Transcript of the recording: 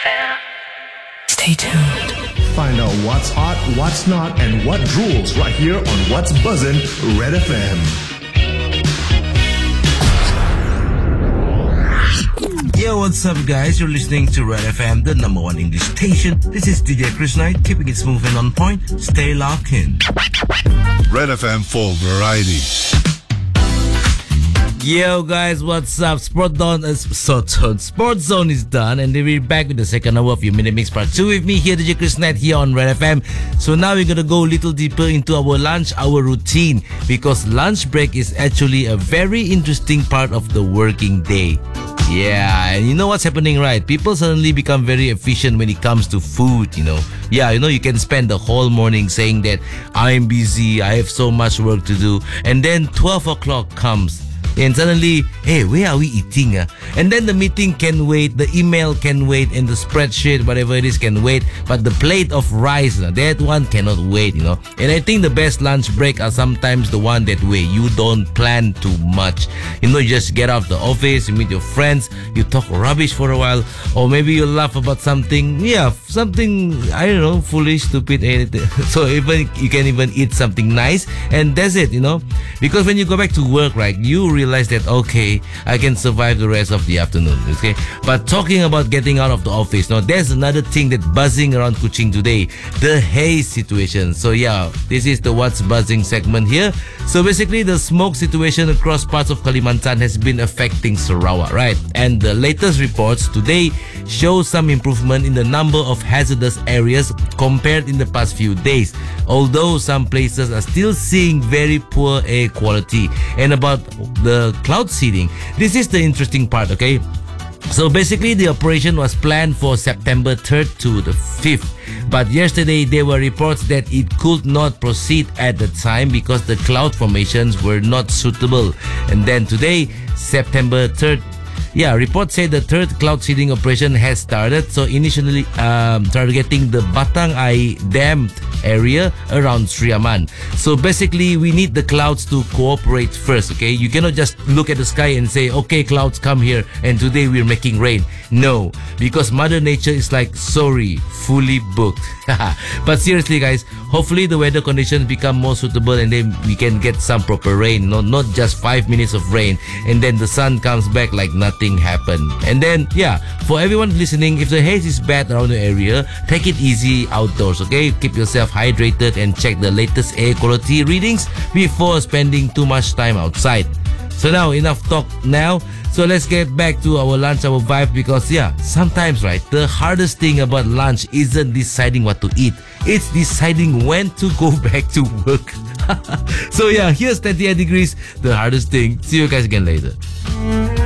Stay tuned. Find out what's hot, what's not, and what rules right here on What's Buzzin' Red FM. Yo, what's up, guys? You're listening to Red FM, the number one English station. This is DJ Chris Knight, keeping it smooth and on point. Stay locked in. Red FM for variety. Yo, guys, what's up? Sport Zone is done, and we're back with the second hour of your Minute Mix Part 2 with me here, DJ Chris Knight, here on Red FM. So now we're gonna go a little deeper into our lunch hour routine, because lunch break is actually a very interesting part of the working day. Yeah, and you know what's happening, right? People suddenly become very efficient when it comes to food, you know. Yeah, you can spend the whole morning saying that I'm busy, I have so much work to do, and then 12 o'clock comes. And suddenly, hey, where are we eating? And then the meeting can wait, the email can wait, and the spreadsheet, whatever it is, can wait. But the plate of rice, that one cannot wait, And I think the best lunch break are sometimes the one that way. You don't plan too much. You just get out of the office, you meet your friends, you talk rubbish for a while, or maybe you laugh about something, something, I don't know, foolish, stupid, anything. So even you can even eat something nice, and that's it, Because when you go back to work, right, you realize that, okay, I can survive the rest of the afternoon, okay? But talking about getting out of the office, now there's another thing that buzzing around Kuching today, the haze situation. So yeah, this is the What's Buzzing segment here. So basically, the smoke situation across parts of Kalimantan has been affecting Sarawak, right? And the latest reports today show some improvement in the number of hazardous areas compared in the past few days, although some places are still seeing very poor air quality. And about the cloud seeding, this is the interesting part, okay? So basically, the operation was planned for September 3rd to the 5th. But yesterday, there were reports that it could not proceed at the time because the cloud formations were not suitable. And then today, September 3rd, reports say the third cloud seeding operation has started. So initially targeting the Batang Ai Dam area around Sri Aman. So basically, we need the clouds to cooperate first, okay? You cannot just look at the sky and say, okay, clouds, come here, and today we're making rain. No, because Mother Nature is like, sorry, fully booked. But seriously, guys, hopefully the weather conditions become more suitable and then we can get some proper rain, not just 5 minutes of rain and then the sun comes back like nothing happened. And then, for everyone listening, if the haze is bad around the area, take it easy outdoors, okay? Keep yourself hydrated and check the latest air quality readings before spending too much time outside. So now, enough talk now. So let's get back to our lunch hour vibe, because sometimes, right, the hardest thing about lunch isn't deciding what to eat. It's deciding when to go back to work. So here's 38 Degrees, the hardest thing. See you guys again later.